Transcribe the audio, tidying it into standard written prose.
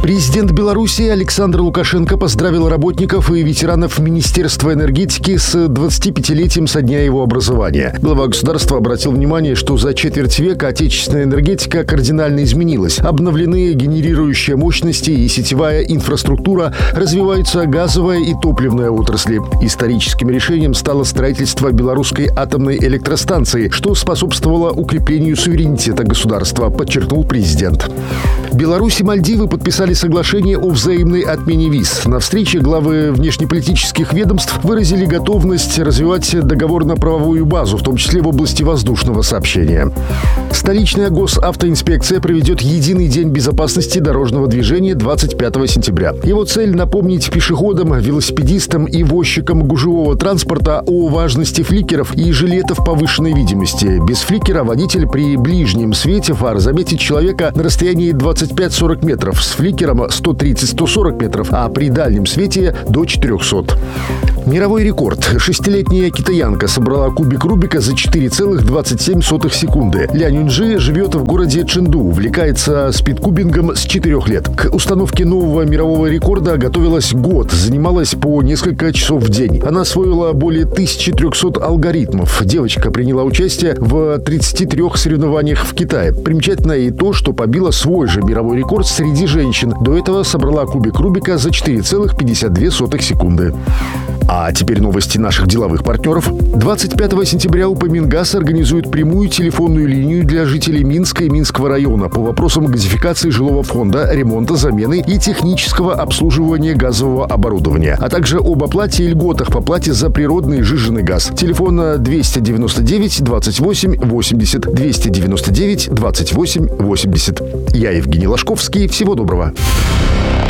Президент Беларуси Александр Лукашенко поздравил работников и ветеранов Министерства энергетики с 25-летием со дня его образования. Глава государства обратил внимание, что за четверть века отечественная энергетика кардинально изменилась. Обновлены генерирующие мощности и сетевая инфраструктура, развиваются газовая и топливная отрасли. Историческим решением стало строительство белорусской атомной электростанции, что способствовало укреплению суверенитета государства, подчеркнул президент. Беларусь и Мальдивы подписали соглашение о взаимной отмене виз. На встрече главы внешнеполитических ведомств выразили готовность развивать договорно-правовую базу, в том числе в области воздушного сообщения. Столичная госавтоинспекция проведет единый день безопасности дорожного движения 25 сентября. Его цель – напомнить пешеходам, велосипедистам и возчикам гужевого транспорта о важности фликеров и жилетов повышенной видимости. Без фликера водитель при ближнем свете фар заметит человека на расстоянии 25-40 метров, с фликером 130-140 метров, а при дальнем свете до 400. Мировой рекорд. 6-летняя китаянка собрала кубик Рубика за 4,27 секунды. Лянь Юньжи живет в городе Чэнду, увлекается спидкубингом с 4 лет. К установке нового мирового рекорда готовилась год, занималась по несколько часов в день. Она освоила более 1300 алгоритмов. Девочка приняла участие в 33 соревнованиях в Китае. Примечательно и то, что побила свой же мировой рекорд среди женщин. До этого собрала кубик Рубика за 4,52 секунды. А теперь новости наших деловых партнеров. 25 сентября УП «Мингаз» организует прямую телефонную линию для жителей Минска и Минского района по вопросам газификации жилого фонда, ремонта, замены и технического обслуживания газового оборудования, а также об оплате и льготах по плате за природный и сжиженный газ. Телефон 299 28 80 299 28 80. Я Евгений Ложковский. Всего доброго.